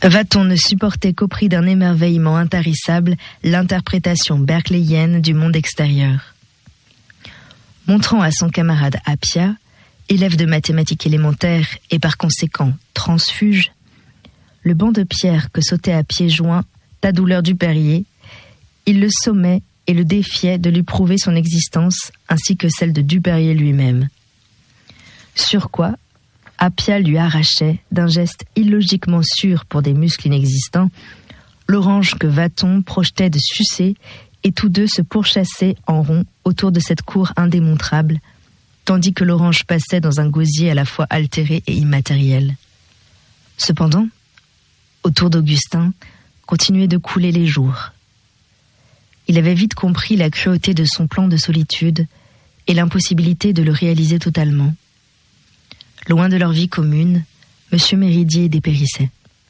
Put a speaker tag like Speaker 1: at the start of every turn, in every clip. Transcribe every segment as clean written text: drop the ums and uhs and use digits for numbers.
Speaker 1: Va-t-on ne supporter qu'au prix d'un émerveillement intarissable l'interprétation berkeleyenne du monde extérieur. Montrant à son camarade Appia, élève de mathématiques élémentaires et par conséquent transfuge, le banc de pierre que sautait à pieds joints Tadouleur du Perrier, il le sommait et le défiait de lui prouver son existence ainsi que celle de Duperrier lui-même. Sur quoi, Appia lui arrachait, d'un geste illogiquement sûr pour des muscles inexistants, l'orange que Vaton projetait de sucer, et tous deux se pourchassaient en rond autour de cette cour indémontrable, tandis que l'orange passait dans un gosier à la fois altéré et immatériel. Cependant, autour d'Augustin, continuaient de couler les jours. Il avait vite compris la cruauté de son plan de solitude et l'impossibilité de le réaliser totalement. Loin de leur vie commune, M. Méridier dépérissait.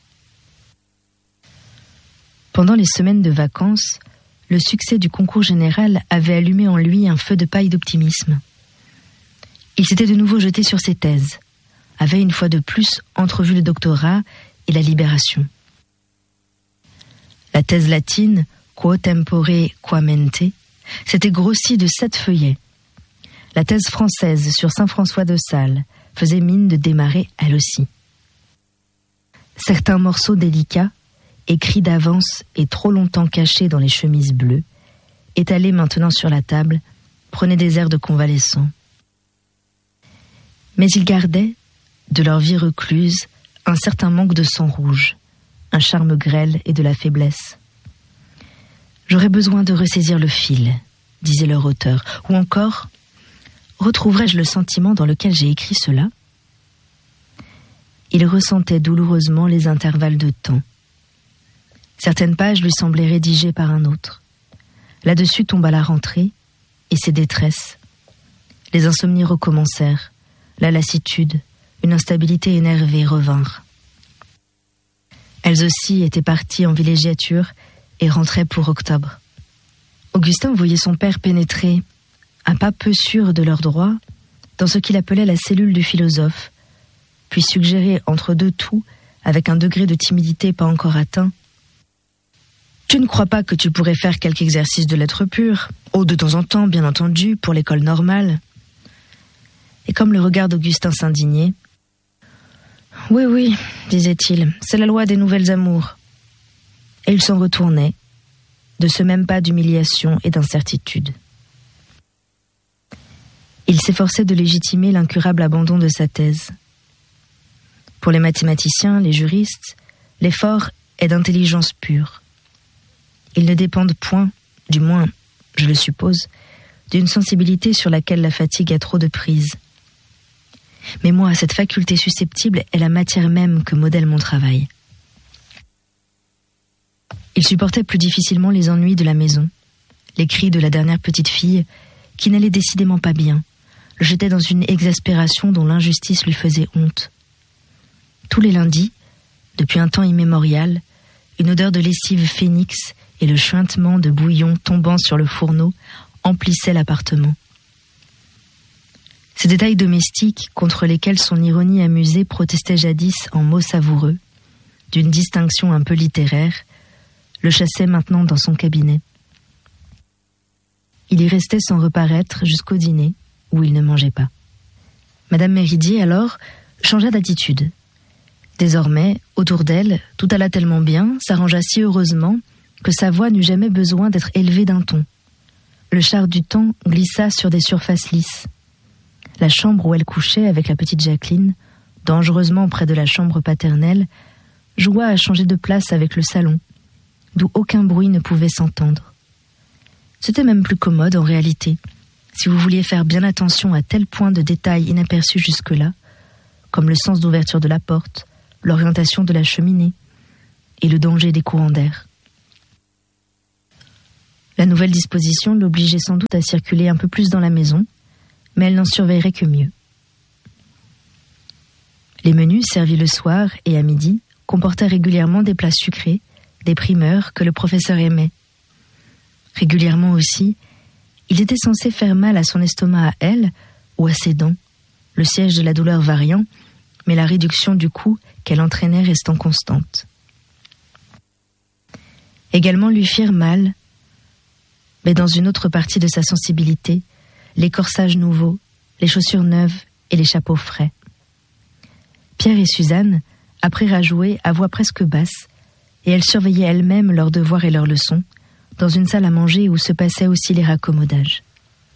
Speaker 1: Pendant les semaines de vacances, le succès du concours général avait allumé en lui un feu de paille d'optimisme. Il s'était de nouveau jeté sur ses thèses, avait une fois de plus entrevu le doctorat et la libération. La thèse latine, Quo tempore qua mente, s'était grossie de 7 feuillets. La thèse française sur saint François de Sales faisait mine de démarrer elle aussi. Certains morceaux délicats, écrits d'avance et trop longtemps cachés dans les chemises bleues, étalés maintenant sur la table, prenaient des airs de convalescents. Mais ils gardaient, de leur vie recluse, un certain manque de sang rouge, un charme grêle et de la faiblesse. « J'aurais besoin de ressaisir le fil », disait leur auteur, ou encore « retrouverai-je le sentiment dans lequel j'ai écrit cela ?» Il ressentait douloureusement les intervalles de temps. Certaines pages lui semblaient rédigées par un autre. Là-dessus tomba la rentrée et ses détresses. Les insomnies recommencèrent, la lassitude, une instabilité énervée revinrent. Elles aussi étaient parties en villégiature et rentraient pour octobre. Augustin voyait son père pénétrer, un pas peu sûr de leurs droits, dans ce qu'il appelait la cellule du philosophe, puis suggérer entre deux toux, avec un degré de timidité pas encore atteint, « Tu ne crois pas que tu pourrais faire quelque exercice de lettres pures, de temps en temps, bien entendu, pour l'école normale ?» Et comme le regard d'Augustin s'indignait, « Oui, disait-il, c'est la loi des nouvelles amours. » Et il s'en retournait, de ce même pas d'humiliation et d'incertitude. Il s'efforçait de légitimer l'incurable abandon de sa thèse. Pour les mathématiciens, les juristes, l'effort est d'intelligence pure. Ils ne dépendent point, du moins, je le suppose, d'une sensibilité sur laquelle la fatigue a trop de prise. Mais moi, cette faculté susceptible est la matière même que modèle mon travail. Il supportait plus difficilement les ennuis de la maison, les cris de la dernière petite fille, qui n'allait décidément pas bien, le jetait dans une exaspération dont l'injustice lui faisait honte. Tous les lundis, depuis un temps immémorial, une odeur de lessive phénix et le chuintement de bouillon tombant sur le fourneau emplissaient l'appartement. Ces détails domestiques contre lesquels son ironie amusée protestait jadis en mots savoureux, d'une distinction un peu littéraire, le chassaient maintenant dans son cabinet. Il y restait sans reparaître jusqu'au dîner, où il ne mangeait pas. Madame Méridier, alors, changea d'attitude. Désormais, autour d'elle, tout alla tellement bien, s'arrangea si heureusement, que sa voix n'eut jamais besoin d'être élevée d'un ton. Le char du temps glissa sur des surfaces lisses. La chambre où elle couchait avec la petite Jacqueline, dangereusement près de la chambre paternelle, joua à changer de place avec le salon, d'où aucun bruit ne pouvait s'entendre. C'était même plus commode en réalité, si vous vouliez faire bien attention à tel point de détails inaperçus jusque-là, comme le sens d'ouverture de la porte, l'orientation de la cheminée et le danger des courants d'air. La nouvelle disposition l'obligeait sans doute à circuler un peu plus dans la maison, mais elle n'en surveillerait que mieux. Les menus servis le soir et à midi comportaient régulièrement des plats sucrés, des primeurs que le professeur aimait. Régulièrement aussi, il était censé faire mal à son estomac à elle ou à ses dents, le siège de la douleur variant, mais la réduction du coût qu'elle entraînait restant constante. Également lui firent mal, mais dans une autre partie de sa sensibilité, les corsages nouveaux, les chaussures neuves et les chapeaux frais. Pierre et Suzanne apprirent à jouer à voix presque basse, et elles surveillaient elles-mêmes leurs devoirs et leurs leçons, dans une salle à manger où se passaient aussi les raccommodages.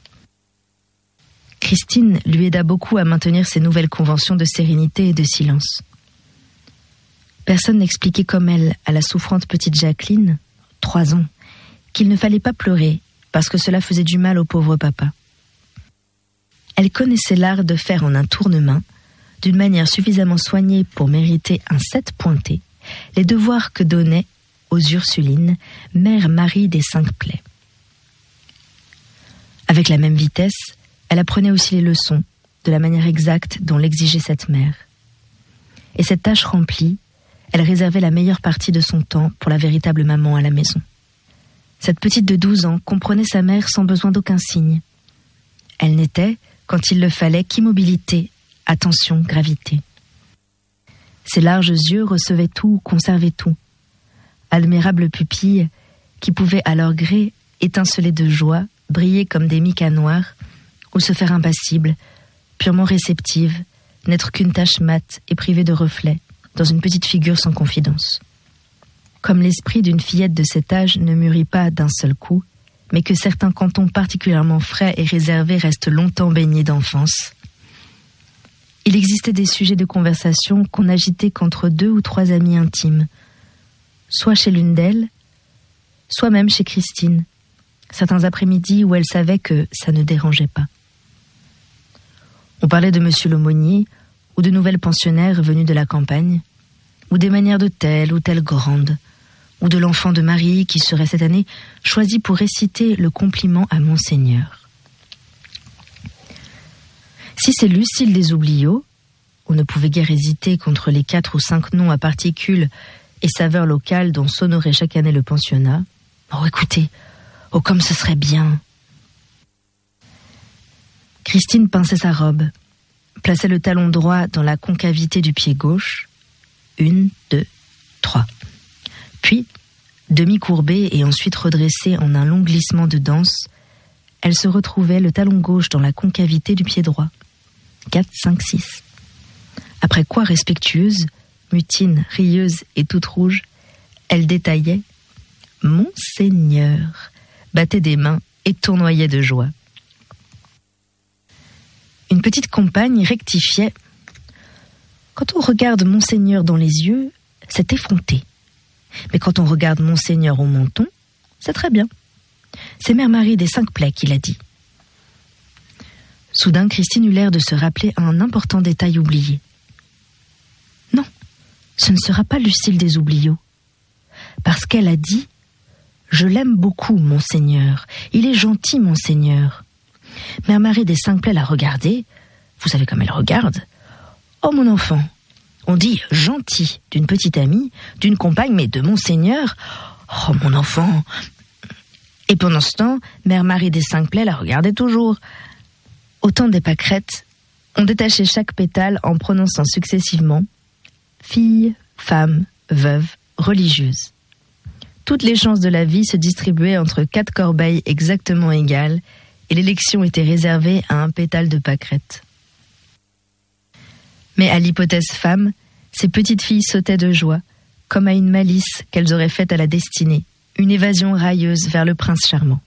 Speaker 1: Christine lui aida beaucoup à maintenir ces nouvelles conventions de sérénité et de silence. Personne n'expliquait comme elle à la souffrante petite Jacqueline, 3 ans, qu'il ne fallait pas pleurer parce que cela faisait du mal au pauvre papa. Elle connaissait l'art de faire en un tournement, d'une manière suffisamment soignée pour mériter un 7 pointé, les devoirs que donnait aux Ursulines, mère Marie des 5 plaies. Avec la même vitesse, elle apprenait aussi les leçons, de la manière exacte dont l'exigeait cette mère. Et cette tâche remplie, elle réservait la meilleure partie de son temps pour la véritable maman à la maison. Cette petite de 12 ans comprenait sa mère sans besoin d'aucun signe. Elle n'était, quand il le fallait, qu'immobilité, attention, gravité. Ses larges yeux recevaient tout, conservaient tout. Admirables pupilles qui pouvaient à leur gré étinceler de joie, briller comme des micas noirs, ou se faire impassibles, purement réceptives, n'être qu'une tache mate et privée de reflets, dans une petite figure sans confidence. Comme l'esprit d'une fillette de cet âge ne mûrit pas d'un seul coup, mais que certains cantons particulièrement frais et réservés restent longtemps baignés d'enfance, il existait des sujets de conversation qu'on n'agitait qu'entre 2 ou 3 amis intimes, soit chez l'une d'elles, soit même chez Christine, certains après-midi où elle savait que ça ne dérangeait pas. On parlait de monsieur l'aumônier, ou de nouvelles pensionnaires venues de la campagne, ou des manières de telle ou telle grande, ou de l'enfant de Marie qui serait cette année choisi pour réciter le compliment à Monseigneur. Si c'est Lucile des Oubliots, on ne pouvait guère hésiter contre les 4 ou 5 noms à particules et saveurs locales dont s'honorait chaque année le pensionnat. Oh, écoutez, oh, comme ce serait bien. Christine pinçait sa robe, plaçait le talon droit dans la concavité du pied gauche. 1, 2, 3. Puis, demi-courbée et ensuite redressée en un long glissement de danse, elle se retrouvait le talon gauche dans la concavité du pied droit. 4, 5, 6. Après quoi, respectueuse, mutine, rieuse et toute rouge, elle détaillait « Monseigneur », battait des mains et tournoyait de joie. Une petite compagne rectifiait « Quand on regarde Monseigneur dans les yeux, c'est effronté. Mais quand on regarde Monseigneur au menton, c'est très bien. C'est mère Marie des 5 plaies qui l'a dit. » Soudain, Christine eut l'air de se rappeler un important détail oublié. « Non, ce ne sera pas Lucile des Oubliots. Parce qu'elle a dit « Je l'aime beaucoup, Monseigneur. Il est gentil, Monseigneur. » Mère Marie des 5 plaies l'a regardée. Vous savez comme elle regarde. « Oh, mon enfant, on dit « gentil » d'une petite amie, d'une compagne, mais de Monseigneur. Oh, mon enfant. » Et pendant ce temps, Mère Marie des 5 plaies la regardait toujours. Au temps des pâquerettes, on détachait chaque pétale en prononçant successivement « fille, femme, veuve, religieuse ». Toutes les chances de la vie se distribuaient entre 4 corbeilles exactement égales et l'élection était réservée à un pétale de pâquerette. Mais à l'hypothèse femme, ces petites filles sautaient de joie, comme à une malice qu'elles auraient faite à la destinée, une évasion railleuse vers le prince charmant.